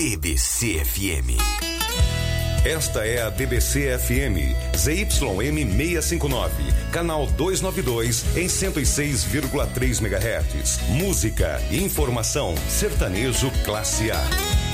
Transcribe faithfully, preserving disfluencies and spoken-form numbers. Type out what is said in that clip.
D B C F M. Esta é a D B C F M, Z Y M seiscentos e cinquenta e nove, canal duzentos e noventa e dois, em cento e seis vírgula três megahertz. Música e informação, sertanejo classe A.